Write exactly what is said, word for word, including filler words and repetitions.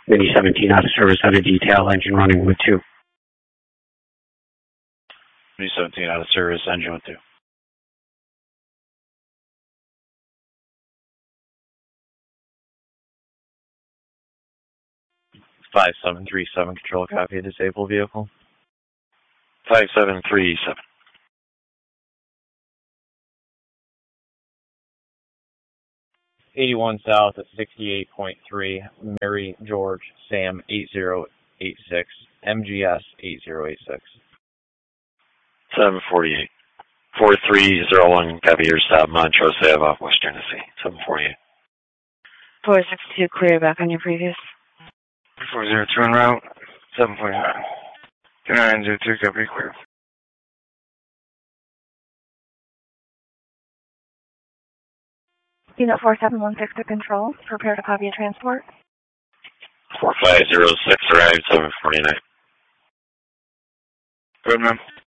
Mini seventeen out of service, out of detail, engine running with two. Mini seventeen out of service, engine with two. five seven three seven, control copy, disabled vehicle. five seven three seven. eighty-one south at sixty-eight point three, Mary George Sam eight zero eight six, M G S eight zero eight six. seven forty-eight. four three zero one, copy your stop, Montrose Ave off West Tennessee. seven forty-eight. four six two, clear back on your previous. four zero two en route, seven forty-nine. two nine zero two, copy, clear. Unit four seven one six to control, prepare to copy a transport. four five zero six, arrived, seven forty-nine. Good, ma'am.